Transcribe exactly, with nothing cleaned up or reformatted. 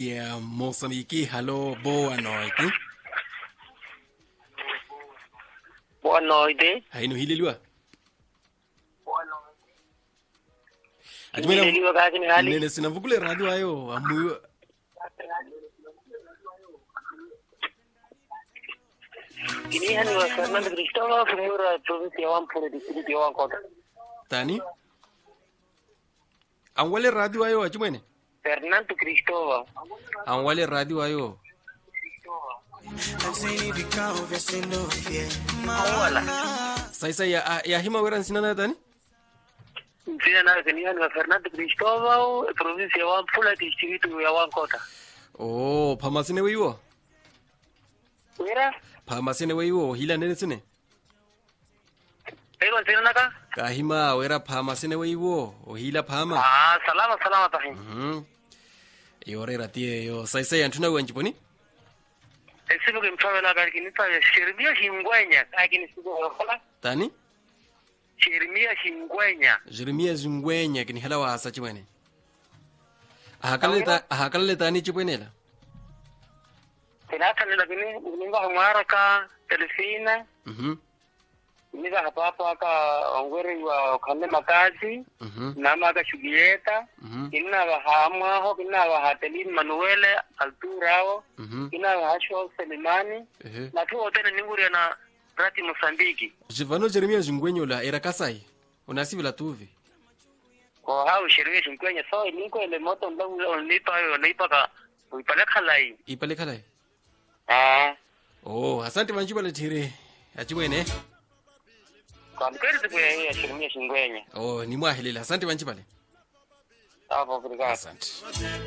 Yeah, Mozambique, hello, boa noite. Boa noite. Haino hililiwa. Boa noite. Ajumena Hililiwa kazi ni hali. nene sinavugule radio ayo amu Ini hani wa Fernando Cristóbal Fumura provincia ya Wampure distrito ya Wankota. tani. Anwale radio ayo ajumene. Fernando Cristóbal. Anwale radio ayo. Wala. Saisa ya ya hima weran sinana tani? Sina na kini hani wa Fernando Cristóbal provincia ya Wampure distrito ya Wankota. Oh, pamasine weiwo. Wira? Pamasine weiwo hila nene sine. Ego sina naka? Kahima wera pamasine weiwo o hila pama. Ah, salama salama tahi. Mhm. Yore ratie yo saisa ya ntuna wenjiponi? Esibu kimfawela kari kinita ya Shirmia Shingwenya. Akini sibu wakala? Tani? Shirmia Shingwenya. Jeremia Zungwenya kini hala wa asa chimene. Ahakale ta ahakale tani chipwenela. Tinata nila kini uninga humaraka telefina. Mhm. Niga hapa hapa ka ongwere wa kande makazi. Mhm. Nama ka shugieta. Mhm. Ina wa hamwa ho ina wa hatelin Manuele Alturao. Mhm. Ina wa Hasho Selimani. Ehe. Na tu otene ninguri na Rati Mosambiki. Jivano Jeremia Zungwenyo la era kasai. Unasibila tuvi. Kwa hao shirika shingwenya so niko ile moto ndo unipa yo nipa ka uipale khalai. Ipale kala. Ah. Oh, asante manjiba le tire. Achimwene. Kwa mkweli kwa ya shirika shingwenya. Oh, ni mwahilela. Asante manjiba le. Hapo kwa Asante.